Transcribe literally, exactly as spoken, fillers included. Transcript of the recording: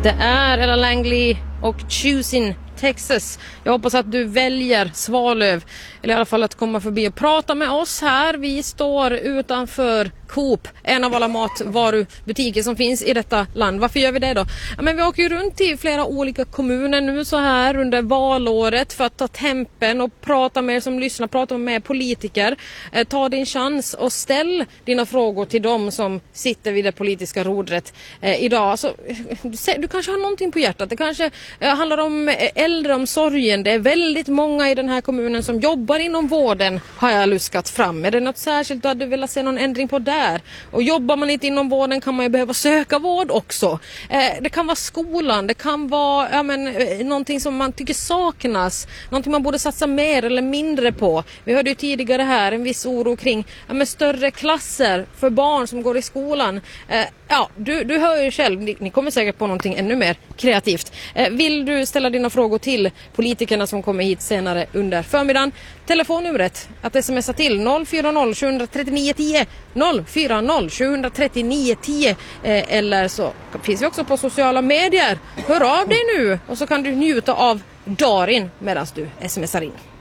Det är Ella Langley och Choosing Texas. Jag hoppas att du väljer Svalöv, eller i alla fall att komma förbi och prata med oss här. Vi står utanför Coop, en av alla matvarubutiker som finns i detta land. Varför gör vi det då? Ja, men vi åker ju runt i flera olika kommuner nu så här under valåret för att ta tempen och prata med er som lyssnar, prata med politiker. Eh, ta din chans och ställ dina frågor till dem som sitter vid det politiska rodret eh, idag. Alltså, du, du kanske har någonting på hjärtat. Det kanske eh, handlar om eh, äldreomsorgen. Det är väldigt många i den här kommunen som jobbar inom vården, har jag luskat fram. Är det något särskilt du hade velat se någon ändring på där? Och jobbar man inte inom vården kan man ju behöva söka vård också. Eh, det kan vara skolan, det kan vara ja, men, eh, någonting som man tycker saknas. Någonting man borde satsa mer eller mindre på. Vi hörde ju tidigare här en viss oro kring ja, men, större klasser för barn som går i skolan. Eh, ja, du, du hör ju själv, ni, ni kommer säkert på någonting ännu mer kreativt. Eh, vill du ställa dina frågor till politikerna som kommer hit senare under förmiddagen? Telefonnumret att smsa till noll fyra noll sju tre nio tio noll fyra noll sju tre nio tio eh, eller så finns vi också på sociala medier. Hör av dig nu och så kan du njuta av Darin medan du smsar in.